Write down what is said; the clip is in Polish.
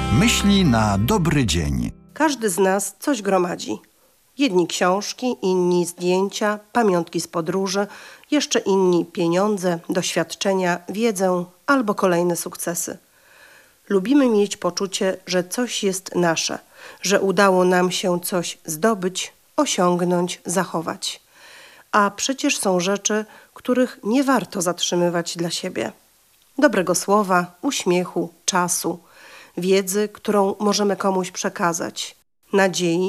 Myśli na dobry dzień. Każdy z nas coś gromadzi. Jedni książki, inni zdjęcia, pamiątki z podróży, jeszcze inni pieniądze, doświadczenia, wiedzę albo kolejne sukcesy. Lubimy mieć poczucie, że coś jest nasze, że udało nam się coś zdobyć, osiągnąć, zachować. A przecież są rzeczy, których nie warto zatrzymywać dla siebie. Dobrego słowa, uśmiechu, czasu, wiedzy, którą możemy komuś przekazać, nadziei,